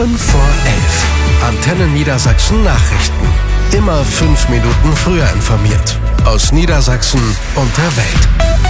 5 vor 11. Antenne Niedersachsen Nachrichten. Immer 5 Minuten früher informiert. Aus Niedersachsen und der Welt.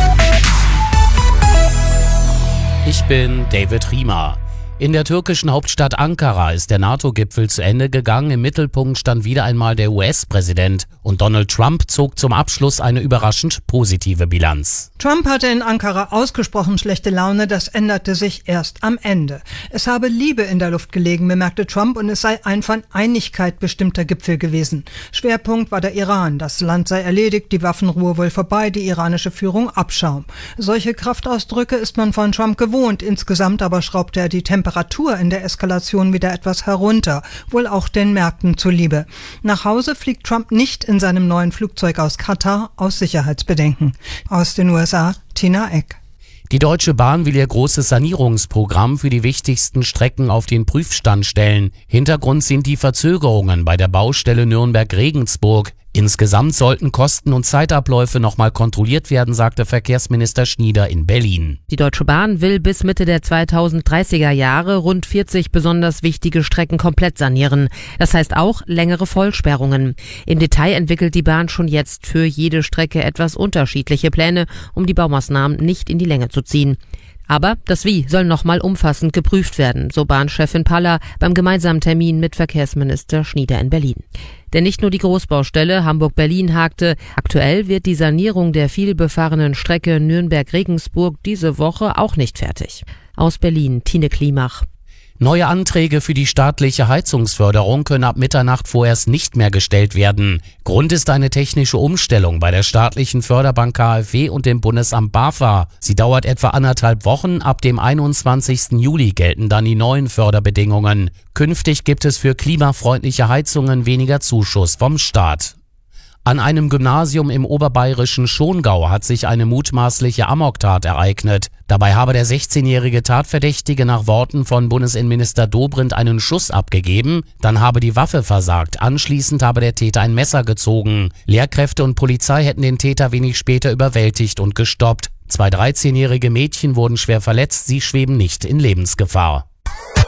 Ich bin David Riemer. In der türkischen Hauptstadt Ankara ist der NATO-Gipfel zu Ende gegangen. Im Mittelpunkt stand wieder einmal der US-Präsident und Donald Trump zog zum Abschluss eine überraschend positive Bilanz. Trump hatte in Ankara ausgesprochen schlechte Laune, das änderte sich erst am Ende. Es habe Liebe in der Luft gelegen, bemerkte Trump, und es sei ein von Einigkeit bestimmter Gipfel gewesen. Schwerpunkt war der Iran. Das Land sei erledigt, die Waffenruhe wohl vorbei, die iranische Führung Abschaum. Solche Kraftausdrücke ist man von Trump gewohnt. Insgesamt aber schraubte er die Temperatur in der Eskalation wieder etwas herunter, wohl auch den Märkten zuliebe. Nach Hause fliegt Trump nicht in seinem neuen Flugzeug aus Katar aus Sicherheitsbedenken. Aus den USA, Tina Eck. Die Deutsche Bahn will ihr großes Sanierungsprogramm für die wichtigsten Strecken auf den Prüfstand stellen. Hintergrund sind die Verzögerungen bei der Baustelle Nürnberg-Regensburg. Insgesamt sollten Kosten und Zeitabläufe nochmal kontrolliert werden, sagte Verkehrsminister Schnieder in Berlin. Die Deutsche Bahn will bis Mitte der 2030er Jahre rund 40 besonders wichtige Strecken komplett sanieren. Das heißt auch längere Vollsperrungen. Im Detail entwickelt die Bahn schon jetzt für jede Strecke etwas unterschiedliche Pläne, um die Baumaßnahmen nicht in die Länge zu ziehen. Aber das Wie soll nochmal umfassend geprüft werden, so Bahnchefin Paller beim gemeinsamen Termin mit Verkehrsminister Schnieder in Berlin. Denn nicht nur die Großbaustelle Hamburg-Berlin hakte, aktuell wird die Sanierung der vielbefahrenen Strecke Nürnberg-Regensburg diese Woche auch nicht fertig. Aus Berlin, Tine Klimach. Neue Anträge für die staatliche Heizungsförderung können ab Mitternacht vorerst nicht mehr gestellt werden. Grund ist eine technische Umstellung bei der staatlichen Förderbank KfW und dem Bundesamt BAFA. Sie dauert etwa 1,5 Wochen. Ab dem 21. Juli gelten dann die neuen Förderbedingungen. Künftig gibt es für klimafreundliche Heizungen weniger Zuschuss vom Staat. An einem Gymnasium im oberbayerischen Schongau hat sich eine mutmaßliche Amoktat ereignet. Dabei habe der 16-jährige Tatverdächtige nach Worten von Bundesinnenminister Dobrindt einen Schuss abgegeben, dann habe die Waffe versagt. Anschließend habe der Täter ein Messer gezogen. Lehrkräfte und Polizei hätten den Täter wenig später überwältigt und gestoppt. 2 13-jährige Mädchen wurden schwer verletzt, sie schweben nicht in Lebensgefahr.